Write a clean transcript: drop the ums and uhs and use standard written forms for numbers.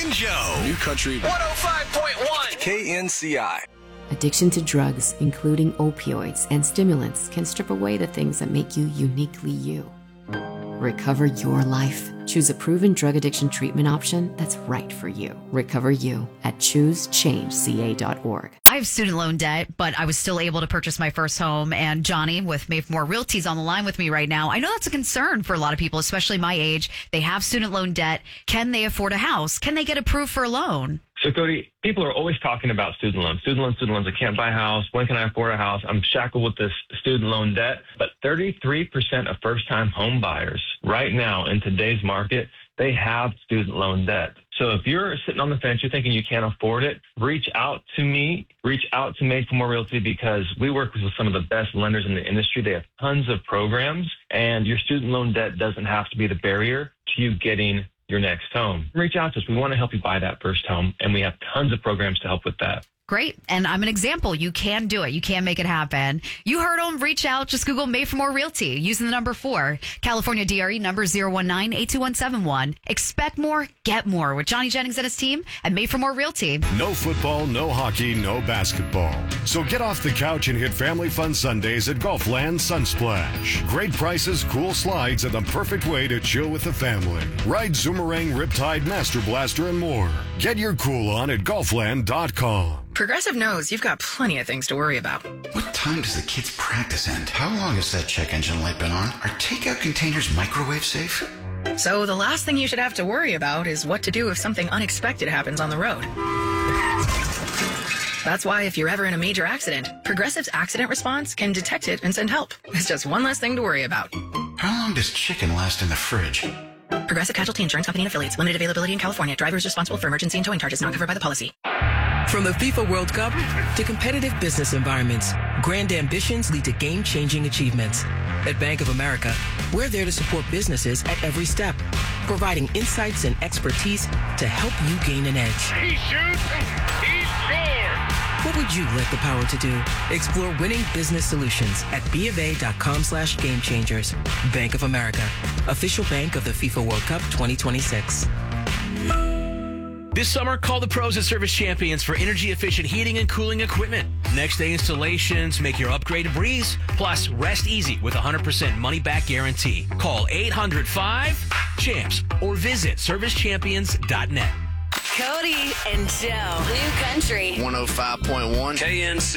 and Joe. New Country 105.1 KNCI. Addiction to drugs, including opioids and stimulants, can strip away the things that make you uniquely you. Recover your life. Choose a proven drug addiction treatment option that's right for you. Recover you at choosechangeca.org. I have student loan debt, but I was still able to purchase my first home. And Johnny with Made for More Realty is on the line with me right now. I know that's a concern for a lot of people, especially my age. They have student loan debt. Can they afford a house? Can they get approved for a loan? So, Cody, people are always talking about student loans. Student loans. I can't buy a house. When can I afford a house? I'm shackled with this student loan debt. But 33% of first-time home buyers right now in today's market, they have student loan debt. So if you're sitting on the fence, you're thinking you can't afford it, reach out to me, reach out to Made for More Realty, because we work with some of the best lenders in the industry. They have tons of programs, and your student loan debt doesn't have to be the barrier to you getting your next home. Reach out to us. We want to help you buy that first home, and we have tons of programs to help with that. Great. And I'm an example. You can do it. You can make it happen. You heard them. Reach out. Just Google Made for More Realty using the number 4. California DRE number 019-821-71. Expect more, get more with Johnny Jennings and his team at Made for More Realty. No football, no hockey, no basketball. So get off the couch and hit family fun Sundays at Golfland Sunsplash. Great prices, cool slides, and the perfect way to chill with the family. Ride Zoomerang, Riptide, Master Blaster, and more. Get your cool on at Golfland.com. Progressive knows you've got plenty of things to worry about. What time does the kids' practice end? How long has that check engine light been on? Are takeout containers microwave safe? So the last thing you should have to worry about is what to do if something unexpected happens on the road. That's why if you're ever in a major accident, Progressive's accident response can detect it and send help. It's just one less thing to worry about. How long does chicken last in the fridge? Progressive Casualty Insurance Company and Affiliates. Limited availability in California. Drivers responsible for emergency and towing charges not covered by the policy. From the FIFA World Cup to competitive business environments, grand ambitions lead to game-changing achievements. At Bank of America, we're there to support businesses at every step, providing insights and expertise to help you gain an edge. He shoots, he scores! What would you like the power to do? Explore winning business solutions at BofA.com/gamechangers. Bank of America, official bank of the FIFA World Cup 2026. This summer, call the pros at Service Champions for energy-efficient heating and cooling equipment. Next-day installations make your upgrade a breeze. Plus, rest easy with 100% money-back guarantee. Call 800-5-CHAMPS or visit servicechampions.net. Cody and Joe. New Country 105.1 KNC.